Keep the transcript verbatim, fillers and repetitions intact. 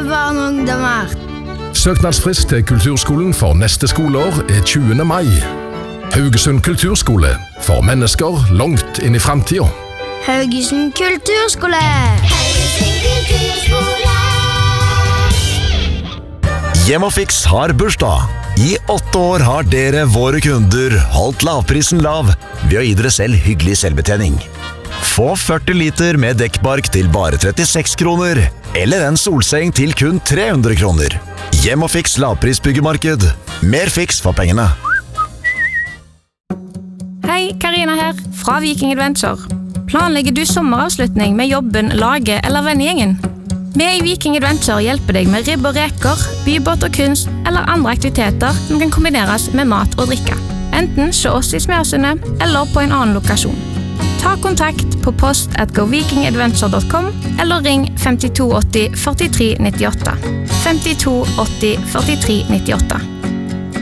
barn og ungdommer. Søknadsfrist til Kulturskolen for neste skoleår er tjuende mai. Haugesund Kulturskole, for mennesker langt inn i fremtiden. Haugesund Kulturskole! Haugesund Kulturskole! Hjemmefix har bursdag. I åtte år har dere, våre kunder, holdt lavprisen lav ved å gi dere selv hyggelig selvbetjening. Få førti liter med dekkbark til bare trettiseks kroner, eller en solseng til kun tre hundre kroner. Hjemmefix lavprisbyggemarked. Mer fiks for pengene. Hei, Karina her, fra Viking Adventure. Planlegger du sommeravslutning med jobben, laget eller vennegjengen? Vi i Viking Adventure hjelper deg med ribb og reker, bybåt og kunst eller andre aktiviteter som kan kombineres med mat og drikke. Enten se oss i Smeasundet eller på en annen lokasjon. Ta kontakt på post at go viking adventure dot com eller ring femtito åtti førtitre nittiåtte. femtito åtti førtitre nittiåtte.